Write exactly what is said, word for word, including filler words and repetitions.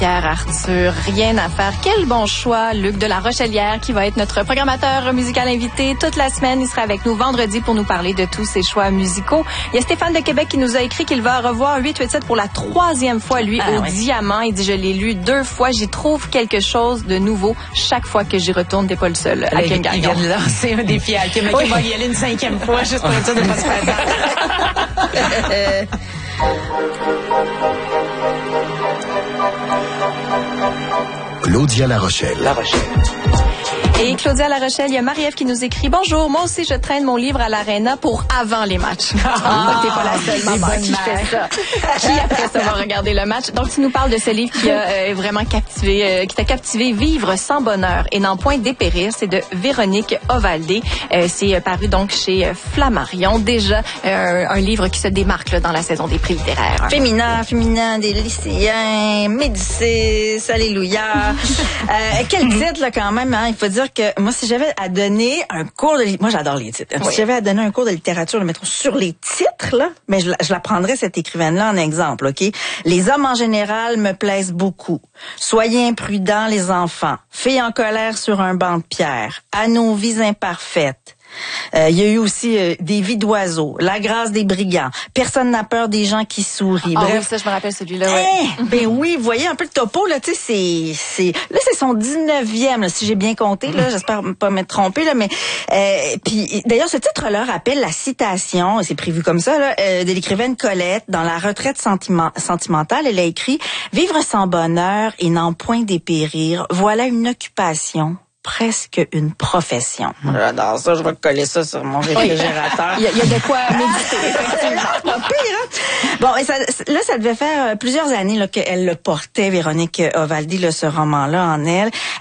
Pierre Arthur, rien à faire. Quel bon choix, Luc de la Rochelière, qui va être notre programmateur musical invité toute la semaine. Il sera avec nous vendredi pour nous parler de tous ses choix musicaux. Il y a Stéphane de Québec qui nous a écrit qu'il va revoir huit huit sept pour la troisième fois, lui, ah, au oui. Diamant. Il dit, je l'ai lu deux fois, j'y trouve quelque chose de nouveau chaque fois que j'y retourne. T'es pas le seul. À il, il vient de lancer un défi à Kim. Oui. Il va y aller une cinquième fois, juste pour être sûr de ne pas se faire. Claudia La Rochelle. La Rochelle. Et Claudia La Rochelle, il y a Marie-Ève qui nous écrit « Bonjour, moi aussi je traîne mon livre à l'Arena pour avant les matchs. » Ah, t'es pas la seule maman qui fait ça. Qui après ça va regarder le match. Donc tu nous parles de ce livre qui a euh, vraiment captivé, euh, qui t'a captivé, Vivre sans bonheur et n'en point dépérir. C'est de Véronique Ovaldé. Euh, c'est paru donc chez Flammarion. Déjà euh, un livre qui se démarque là, dans la saison des prix littéraires. Féminin, féminin, des lycéens, Médicis, alléluia. euh, quel titre là quand même, hein? Il faut dire que moi, si j'avais à donner un cours de... Moi, j'adore les titres. Oui. Si j'avais à donner un cours de littérature, le mettre sur les titres, là, mais je, je la prendrais, cette écrivaine-là, en exemple, OK? Les hommes, en général, me plaisent beaucoup. Soyez imprudents, les enfants. Filles en colère sur un banc de pierre. À nos vies imparfaites. Euh, il y a eu aussi euh, des vies d'oiseaux, la grâce des brigands, personne n'a peur des gens qui sourient. Ah Bref, oui, ça je me rappelle celui-là. Ouais. Hey, ben oui, vous voyez un peu le topo là, tu sais, c'est c'est là c'est son dix-neuvième là, si j'ai bien compté là, j'espère pas m'être trompée là, mais euh, puis d'ailleurs ce titre-là rappelle la citation, c'est prévu comme ça là, euh, de l'écrivaine Colette dans La retraite sentiment, sentimentale. Elle a écrit vivre sans bonheur et n'en point dépérir, voilà une occupation. Presque une profession. J'adore ça, je vais coller ça sur mon réfrigérateur. Il y, y a de quoi méditer. Pas pire, hein? Bon, et ça, là, ça devait faire plusieurs années là, qu'elle le portait, Véronique Ovaldé, là, ce roman-là en elle.